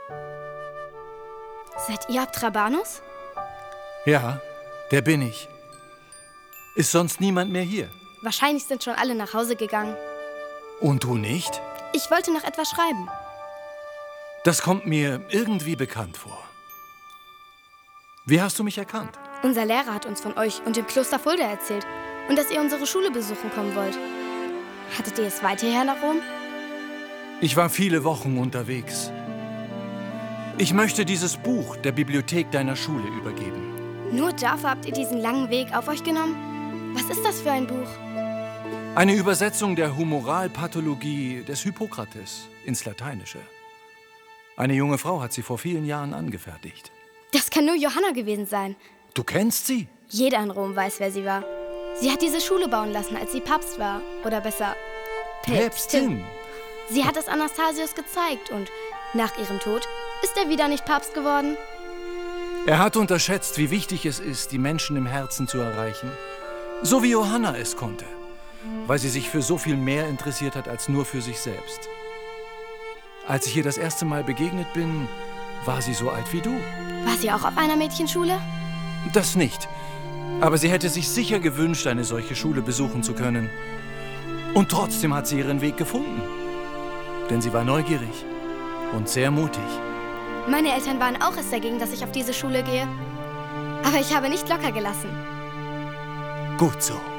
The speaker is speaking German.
Seid ihr Abtrabanus? Ja, der bin ich. Ist sonst niemand mehr hier? Wahrscheinlich sind schon alle nach Hause gegangen. Und du nicht? Ich wollte noch etwas schreiben. Das kommt mir irgendwie bekannt vor. Wie hast du mich erkannt? Unser Lehrer hat uns von euch und dem Kloster Fulda erzählt und dass ihr unsere Schule besuchen kommen wollt. Hattet ihr es weit hierher nach Rom? Ich war viele Wochen unterwegs. Ich möchte dieses Buch der Bibliothek deiner Schule übergeben. Nur dafür habt ihr diesen langen Weg auf euch genommen? Was ist das für ein Buch? Eine Übersetzung der Humoralpathologie des Hippokrates ins Lateinische. Eine junge Frau hat sie vor vielen Jahren angefertigt. Das kann nur Johanna gewesen sein. Du kennst sie? Jeder in Rom weiß, wer sie war. Sie hat diese Schule bauen lassen, als sie Papst war. Oder besser, Päpstin. Sie hat es Anastasius gezeigt und nach ihrem Tod ist er wieder nicht Papst geworden. Er hat unterschätzt, wie wichtig es ist, die Menschen im Herzen zu erreichen. So wie Johanna es konnte, weil sie sich für so viel mehr interessiert hat als nur für sich selbst. Als ich ihr das erste Mal begegnet bin, war sie so alt wie du. War sie auch auf einer Mädchenschule? Das nicht. Aber sie hätte sich sicher gewünscht, eine solche Schule besuchen zu können. Und trotzdem hat sie ihren Weg gefunden. Denn sie war neugierig und sehr mutig. Meine Eltern waren auch erst dagegen, dass ich auf diese Schule gehe. Aber ich habe nicht locker gelassen. Gut so.